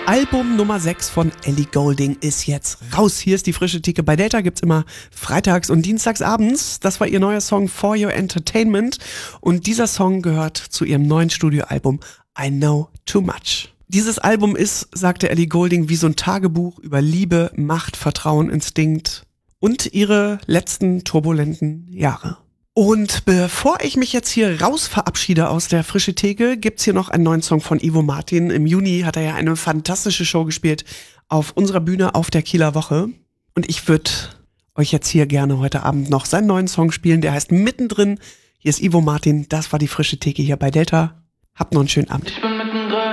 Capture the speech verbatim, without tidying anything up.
Album Nummer sechs von Ellie Goulding ist jetzt raus. Hier ist die frische Theke. Bei Delta gibt's immer freitags und dienstags abends. Das war ihr neuer Song For Your Entertainment. Und dieser Song gehört zu ihrem neuen Studioalbum I Know Too Much. Dieses Album ist, sagte Ellie Goulding, wie so ein Tagebuch über Liebe, Macht, Vertrauen, Instinkt und ihre letzten turbulenten Jahre. Und bevor ich mich jetzt hier raus verabschiede aus der frische Theke, gibt's hier noch einen neuen Song von Ivo Martin. Im Juni hat er ja eine fantastische Show gespielt auf unserer Bühne auf der Kieler Woche. Und ich würde euch jetzt hier gerne heute Abend noch seinen neuen Song spielen. Der heißt Mittendrin. Hier ist Ivo Martin. Das war die frische Theke hier bei Delta. Habt noch einen schönen Abend.